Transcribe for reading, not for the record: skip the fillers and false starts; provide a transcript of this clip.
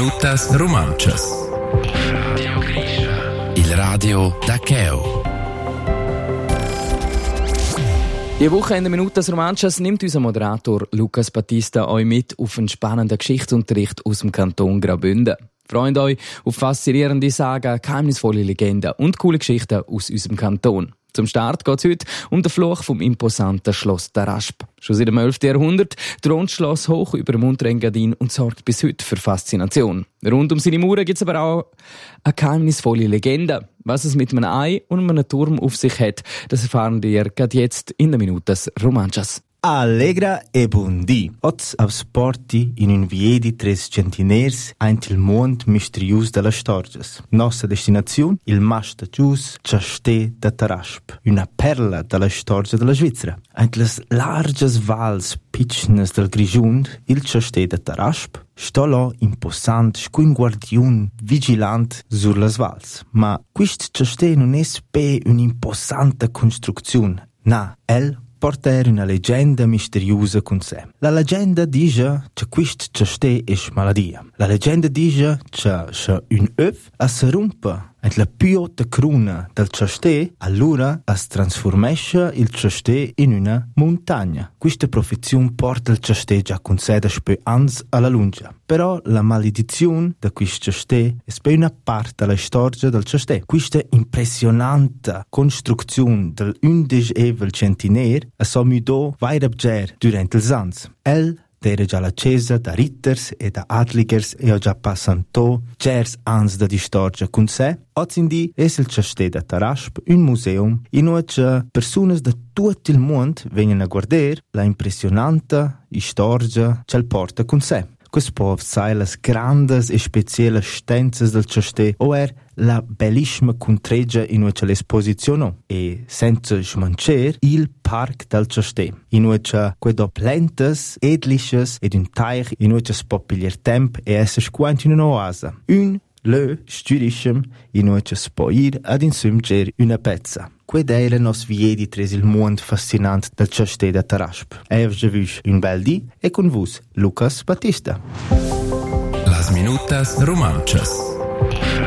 minutas romanchas. Radio Grisha. Il radio da Cheo. Die Woche in den Minutas Romanchas nimmt unser Moderator Lukas Battista euch mit auf einen spannenden Geschichtsunterricht aus dem Kanton Graubünden. Freut euch auf faszinierende Sagen, geheimnisvolle Legenden und coole Geschichten aus unserem Kanton. Zum Start geht es heute um den Fluch vom imposanten Schloss Tarasp. Schon seit dem 11. Jahrhundert thront das Schloss hoch über dem Unterengadin und sorgt bis heute für Faszination. Rund um seine Mauern gibt es aber auch eine geheimnisvolle Legende. Was es mit einem Ei und einem Turm auf sich hat, das erfahren wir gerade jetzt in den Minutas Romanchas. Allegra e buondì. Oz als porti in un vie di tres centiners aint il mond misterius della storges. Nostra destinazione, il masta gius Chasté da Tarasp, una perla della storge della Svizzera. Aint les larges vals pitchnes del Grigiund, il Chasté da Tarasp, sto là imposant, sco un guardiun vigilant sur les vals. Ma quist Chasté non è pe un'imposanta costruzione. Na, porta una leggenda misteriosa con sé. La leggenda dice che questo Chasté è maladia. La leggenda dice che un œuf si rompe e la più alta cruna del Chasté, allora si trasformasce il Chasté in una montagna. Questa profezione porta il Chasté già con sé da anni alla lunga. Però la maledizione di questo Chasté è per una parte della storia del Chasté. Questa impressionante costruzione del 11° centenario si mudò vairabger durante il anni. Era già la chiesa da ritters e da adligers e ha già passato gers ans da di storia con sé. Oggi è il Chasté da Tarasp un museum in cui persone da tutto il mondo vengono a guardare la impressionante storia che porta con sé. Questo può essere le grandi e speciali stanze del Chasté o la bellissima contreggia in cui l'esposizione e senza smanciare il park del Chasté, in cui quelle plantes edlisches ed un teich in cui si può pigliare tempo e essere quanto in un'oasi. Un lö stüdischem in cui si può ir ad insumgere una pezza. Qued era nos vie di tres il mondo fascinante del Chasté da Tarasp. Evgevush un bel di e con vos Lukas Battista. Las minutas romanchas.